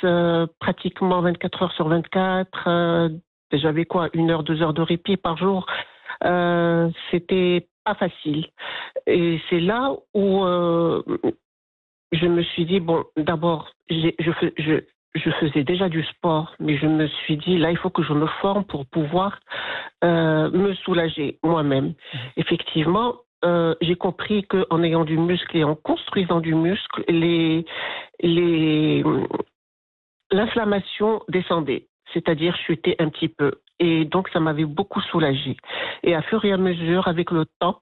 pratiquement 24 heures sur 24. J'avais quoi, 1 heure, 2 heures de répit par jour. C'était pas facile. Et c'est là où je me suis dit, bon, d'abord, je faisais déjà du sport, mais je me suis dit, là, il faut que je me forme pour pouvoir me soulager moi-même. Effectivement, j'ai compris qu'en ayant du muscle et en construisant du muscle, les, l'inflammation descendait, c'est-à-dire chutait un petit peu. Et donc, ça m'avait beaucoup soulagée. Et à fur et à mesure, avec le temps,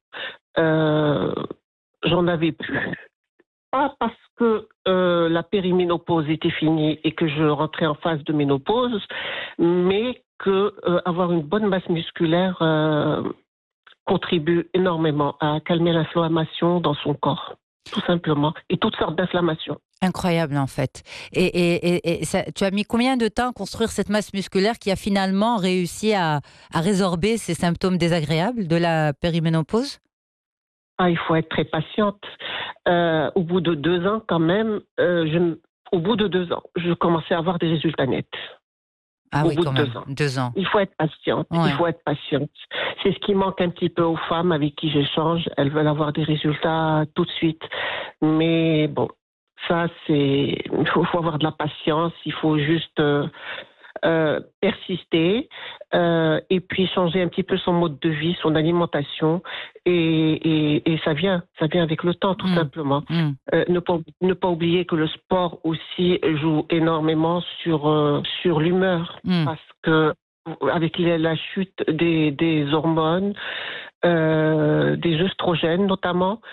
j'en avais plus. Pas parce que la périménopause était finie et que je rentrais en phase de ménopause, mais que avoir une bonne masse musculaire contribue énormément à calmer l'inflammation dans son corps, tout simplement, et toutes sortes d'inflammations. Incroyable en fait. Et ça, tu as mis combien de temps à construire cette masse musculaire qui a finalement réussi à résorber ces symptômes désagréables de la périménopause? Ah, il faut être très patiente. Au bout de 2 ans, quand même, au bout de 2 ans, je commençais à avoir des résultats nets. Ah Au oui, bout de quand même, 2 ans. 2 ans. Il faut être patiente. Il Ouais. faut être patiente. C'est ce qui manque un petit peu aux femmes avec qui j'échange. Elles veulent avoir des résultats tout de suite. Mais bon, ça, il faut avoir de la patience. Il faut juste persister et puis changer un petit peu son mode de vie, son alimentation et ça vient avec le temps tout simplement. Ne pas oublier que le sport aussi joue énormément sur l'humeur parce que avec la chute des hormones, des œstrogènes notamment.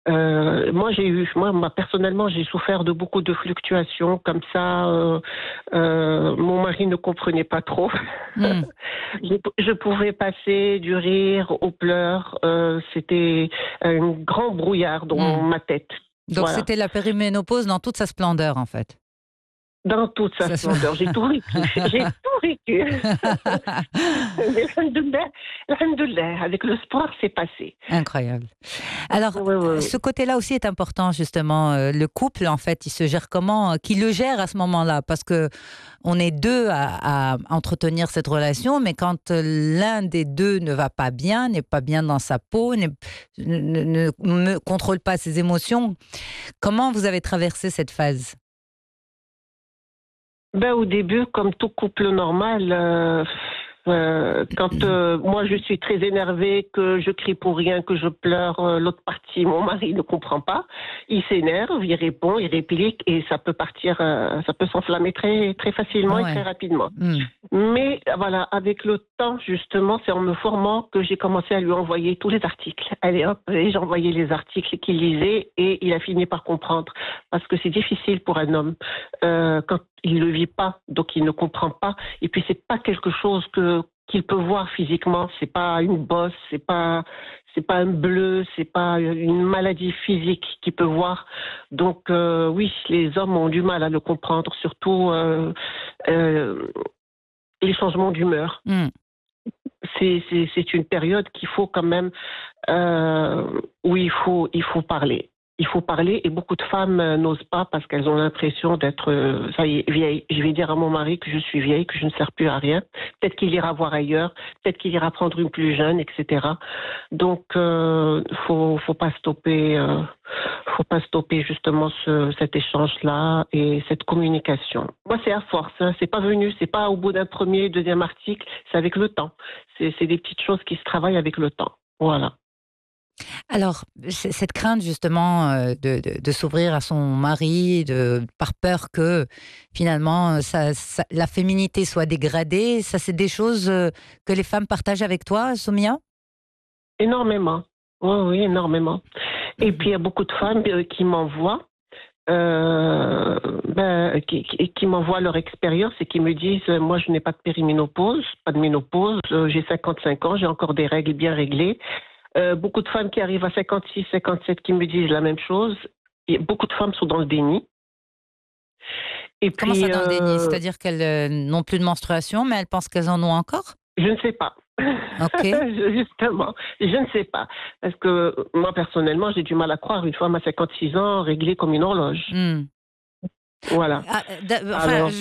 Moi, personnellement, j'ai souffert de beaucoup de fluctuations comme ça. Mon mari ne comprenait pas trop. Je pouvais passer du rire aux pleurs. C'était un grand brouillard dans ma tête. Donc Voilà. c'était la périménopause dans toute sa splendeur en fait. Dans toute sa splendeur. J'ai tout vécu. J'ai tout vécu. Mais alhamdoulilah, avec le sport, c'est passé. Incroyable. Alors, Ouais. ce côté-là aussi est important, justement. Le couple, en fait, il se gère comment? Qui le gère à ce moment-là? Parce que on est deux à entretenir cette relation, mais quand l'un des deux ne va pas bien, n'est pas bien dans sa peau, ne contrôle pas ses émotions, comment vous avez traversé cette phase? Au début, comme tout couple normal, quand moi je suis très énervée, que je crie pour rien, que je pleure, l'autre partie, mon mari ne comprend pas, il s'énerve, il répond, il réplique et ça peut partir, ça peut s'enflammer très très facilement et très rapidement. Mais voilà, avec le temps justement, c'est en me formant que j'ai commencé à lui envoyer tous les articles. Allez hop, et j'envoyais les articles qu'il lisait et il a fini par comprendre parce que c'est difficile pour un homme quand il ne le vit pas, donc il ne comprend pas. Et puis c'est pas quelque chose qu'il peut voir physiquement. C'est pas une bosse, c'est pas un bleu, c'est pas une maladie physique qu'il peut voir. Donc oui, les hommes ont du mal à le comprendre, surtout les changements d'humeur. C'est une période qu'il faut quand même où il faut parler. Il faut parler et beaucoup de femmes n'osent pas parce qu'elles ont l'impression d'être, ça y est, vieille. Je vais dire à mon mari que je suis vieille, que je ne sers plus à rien. Peut-être qu'il ira voir ailleurs, peut-être qu'il ira prendre une plus jeune, etc. Donc, faut pas stopper justement cet échange-là et cette communication. Moi, c'est à force. Hein. C'est pas venu, c'est pas au bout d'un premier, deuxième article. C'est avec le temps. C'est des petites choses qui se travaillent avec le temps. Voilà. Alors, cette crainte justement de s'ouvrir à son mari, par peur que finalement la féminité soit dégradée, ça c'est des choses que les femmes partagent avec toi, Soumia? Énormément. Oui, énormément. Et puis il y a beaucoup de femmes qui m'envoient qui m'envoient leur expérience et qui me disent moi je n'ai pas de périménopause, pas de ménopause, j'ai 55 ans, j'ai encore des règles bien réglées. Beaucoup de femmes qui arrivent à 56, 57 qui me disent la même chose. Et beaucoup de femmes sont dans le déni. Et Comment puis, ça dans le déni? C'est-à-dire qu'elles n'ont plus de menstruation, mais elles pensent qu'elles en ont encore? je ne sais pas. Ok. Justement, je ne sais pas. Parce que moi, personnellement, j'ai du mal à croire une femme à 56 ans réglée comme une horloge. Voilà. Ah, Alors,